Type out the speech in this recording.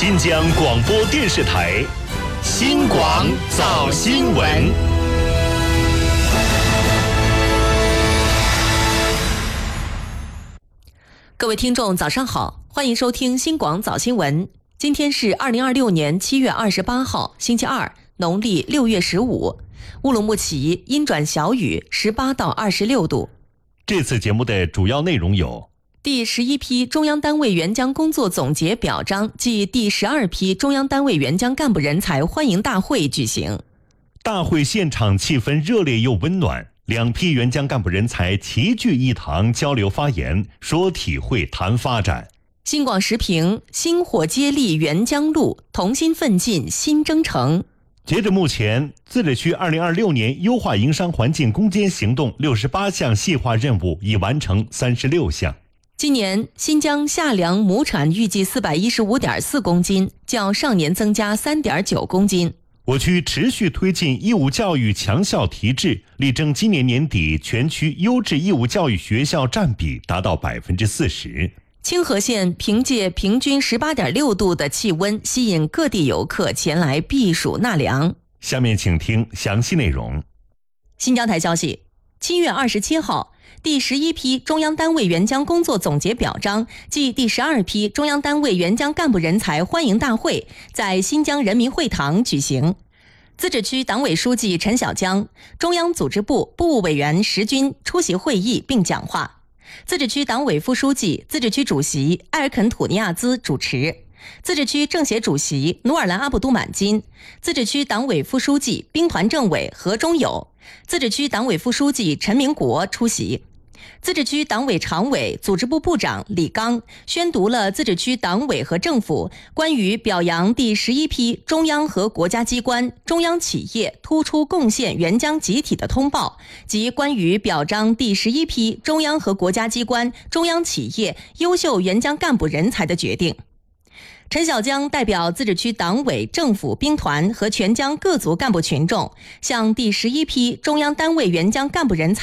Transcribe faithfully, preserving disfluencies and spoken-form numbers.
新疆广播电视台新广早新闻。 各位听众早上好，欢迎收听新广早新闻。今天是二零二六年七月二十八号星期二，农历六月十五，乌鲁木齐阴转小雨，十八到二十六度。 这次节目的主要内容有： 第十一批中央单位援疆工作总结表彰暨第十二批中央单位援疆干部人才欢迎大会举行。 大会现场气氛热烈又温暖，两批援疆干部人才齐聚一堂交流发言，说体会谈发展。 新广时评：星火接力援疆路，同心奋进新征程。 截至目前，自治区二零二六年优化营商环境攻坚行动六十八项细化任务已完成三十六项。 今年新疆夏粮亩产预计四百一十五点四公斤，较上年增加三点九公斤。 我区持续推进义务教育强校提质，力争今年年底全区优质义务教育学校占比达到百分之四十。 清河县凭借平均 十八点六度的气温，吸引各地游客前来避暑纳凉。 下面请听详细内容。 新疆台消息，七月二十七号，第十一批中央单位援疆工作总结表彰暨第十二批中央单位援疆干部人才欢迎大会在新疆人民会堂举行。自治区党委书记陈小江、中央组织部部务委员石军出席会议并讲话。自治区党委副书记、自治区主席埃尔肯土尼亚兹主持，自治区政协主席努尔兰阿卜杜满金，自治区党委副书记、兵团政委何忠友，自治区党委副书记陈明国出席。自治区党委常委、组织部部长李刚宣读了自治区党委和政府关于表扬第十一批中央和国家机关、中央企业突出贡献援疆集体的通报及关于表彰第十一批中央和国家机关、中央企业优秀援疆干部人才的决定。陈小江代表自治区党委、政府、兵团和全疆各族干部群众，向第十一批中央单位援疆干部人才